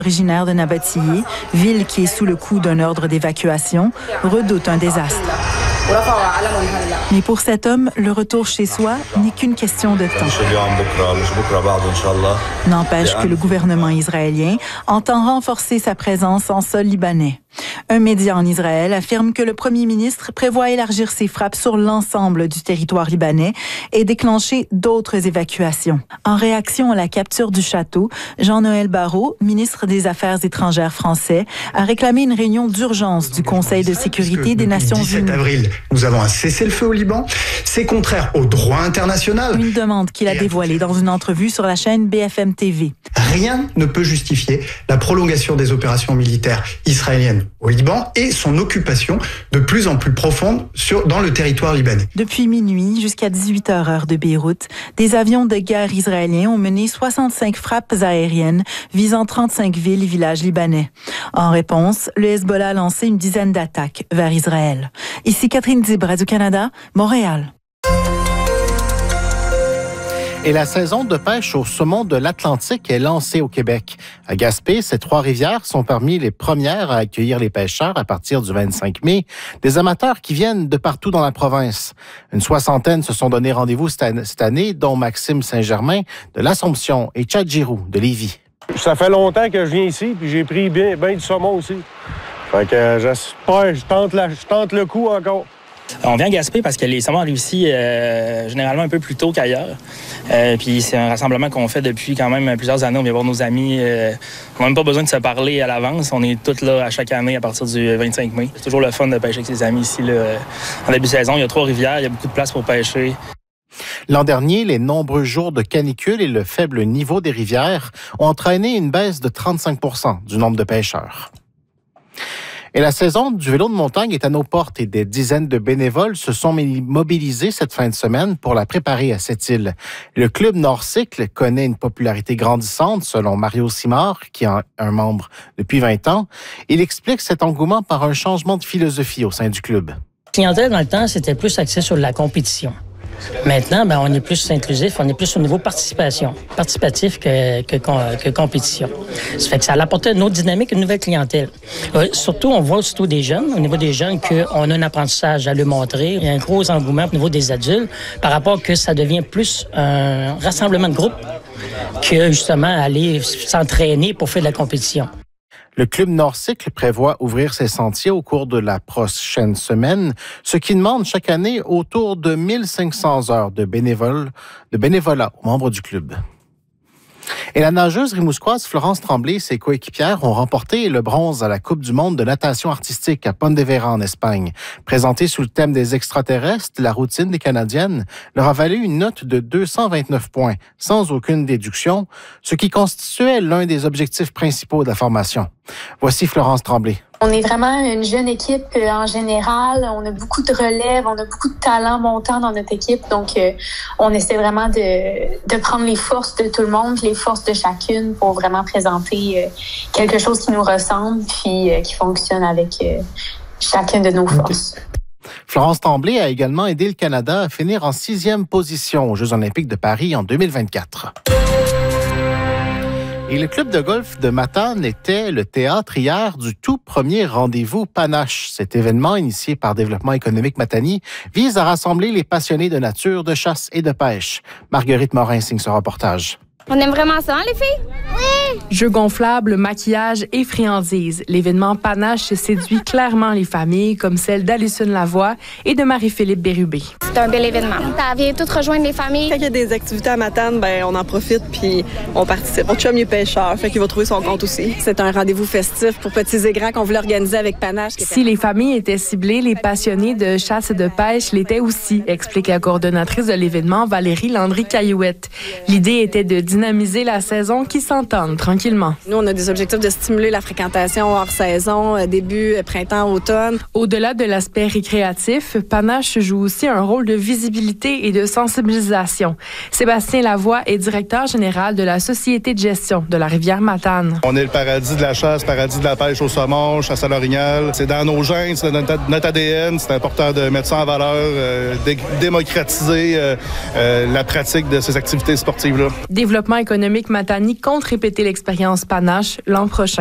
originaire de Nabatéhé, ville qui est sous le coup d'un ordre d'évacuation, redoute un désastre. Mais pour cet homme, le retour chez soi n'est qu'une question de temps. N'empêche que le gouvernement israélien entend renforcer sa présence en sol libanais. Un média en Israël affirme que le premier ministre prévoit élargir ses frappes sur l'ensemble du territoire libanais et déclencher d'autres évacuations. En réaction à la capture du château, Jean-Noël Barrot, ministre des Affaires étrangères français, a réclamé une réunion d'urgence du Conseil de sécurité des Nations Unies. 17 avril, nous avons un cessez-le-feu au Liban. C'est contraire au droit international. Une demande qu'il a dévoilée dans une entrevue sur la chaîne BFM TV. Rien ne peut justifier la prolongation des opérations militaires israéliennes au Liban et son occupation de plus en plus profonde dans le territoire libanais. Depuis minuit jusqu'à 18h heure de Beyrouth, des avions de guerre israéliens ont mené 65 frappes aériennes visant 35 villes et villages libanais. En réponse, le Hezbollah a lancé une dizaine d'attaques vers Israël. Ici Catherine Dib, Radio-Canada, Montréal. Et la saison de pêche au saumon de l'Atlantique est lancée au Québec. À Gaspé, ces 3 rivières sont parmi les premières à accueillir les pêcheurs à partir du 25 mai, des amateurs qui viennent de partout dans la province. Une 60aine se sont donné rendez-vous cette année, dont Maxime Saint-Germain de l'Assomption et Chad Giroux de Lévis. Ça fait longtemps que je viens ici, puis j'ai pris bien du saumon aussi. Fait que j'espère, je tente le coup encore. On vient à Gaspé parce que les saumons arrivent ici généralement un peu plus tôt qu'ailleurs. Puis c'est un rassemblement qu'on fait depuis quand même plusieurs années. On vient voir nos amis. On n'a même pas besoin de se parler à l'avance. On est tous là à chaque année à partir du 25 mai. C'est toujours le fun de pêcher avec ses amis ici. Là. En début de saison, il y a 3 rivières, il y a beaucoup de place pour pêcher. L'an dernier, les nombreux jours de canicule et le faible niveau des rivières ont entraîné une baisse de 35 % du nombre de pêcheurs. Et la saison du vélo de montagne est à nos portes et des dizaines de bénévoles se sont mobilisés cette fin de semaine pour la préparer à cette île. Le club Nord-Cycle connaît une popularité grandissante selon Mario Simard, qui est un membre depuis 20 ans. Il explique cet engouement par un changement de philosophie au sein du club. La clientèle, dans le temps, c'était plus axé sur la compétition. Maintenant, on est plus inclusif, on est plus au niveau participatif que compétition. Ça fait que ça a apporté une autre dynamique, une nouvelle clientèle. Surtout, on voit surtout des jeunes, au niveau des jeunes, qu'on a un apprentissage à leur montrer. Il y a un gros engouement au niveau des adultes par rapport que ça devient plus un rassemblement de groupe que justement aller s'entraîner pour faire de la compétition. Le club Nord-Cycle prévoit ouvrir ses sentiers au cours de la prochaine semaine, ce qui demande chaque année autour de 1500 heures de bénévolat aux membres du club. Et la nageuse rimouskoise Florence Tremblay et ses coéquipières ont remporté le bronze à la Coupe du monde de natation artistique à Pontevedra en Espagne. Présentée sous le thème des extraterrestres, la routine des Canadiennes leur a valu une note de 229 points, sans aucune déduction, ce qui constituait l'un des objectifs principaux de la formation. Voici Florence Tremblay. On est vraiment une jeune équipe en général. On a beaucoup de relève, on a beaucoup de talent montant dans notre équipe. Donc, on essaie vraiment de prendre les forces de tout le monde, les forces de chacune pour vraiment présenter quelque chose qui nous ressemble puis qui fonctionne avec chacune de nos forces. Florence Tremblay a également aidé le Canada à finir en 6e position aux Jeux olympiques de Paris en 2024. Et le club de golf de Matane était le théâtre hier du tout premier rendez-vous Panache. Cet événement, initié par Développement économique Matani, vise à rassembler les passionnés de nature, de chasse et de pêche. Marguerite Morin signe ce reportage. On aime vraiment ça, hein, les filles? Oui! Jeux gonflables, maquillage et friandises. L'événement Panache séduit clairement les familles, comme celle d'Alison Lavoie et de Marie-Philippe Bérubé. C'est un bel événement. Ça vient tout rejoindre les familles. Quand il y a des activités à Matane, on en profite puis on participe. Mon chum, il est pêcheur, fait qu'il va trouver son compte aussi. C'est un rendez-vous festif pour petits et grands qu'on voulait organiser avec Panache. Si les familles étaient ciblées, les passionnés de chasse et de pêche l'étaient aussi, explique la coordonnatrice de l'événement, Valérie Landry-Caillouette. L'idée était de dynamiser la saison qui s'entende tranquillement. Nous, on a des objectifs de stimuler la fréquentation hors saison, début printemps, automne. Au-delà de l'aspect récréatif, Panache joue aussi un rôle de visibilité et de sensibilisation. Sébastien Lavoie est directeur général de la Société de gestion de la rivière Matane. On est le paradis de la chasse, paradis de la pêche au saumon, chasse à l'orignal. C'est dans nos gènes, c'est dans notre ADN. C'est important de mettre ça en valeur, démocratiser la pratique de ces activités sportives-là. développement économique Matani compte répéter l'expérience Panache l'an prochain.